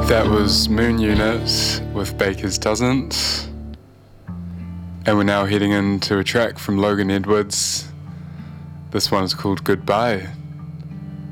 That was Moon Unit with Baker's Doesn't. And we're now heading into a track from Logan Edwards. This one is called Goodbye.